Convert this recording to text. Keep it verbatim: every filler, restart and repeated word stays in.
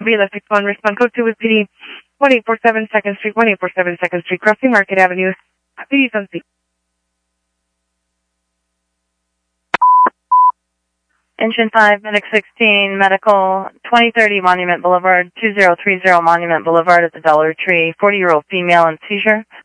V L S six one, respond code two with P D one eight four seven second Street, one eight four seven second Street, crossing Market Avenue, P D Sunset. Engine five, Medic sixteen, Medical, twenty thirty Monument Boulevard, two zero three zero Monument Boulevard at the Dollar Tree, forty-year-old female in seizure.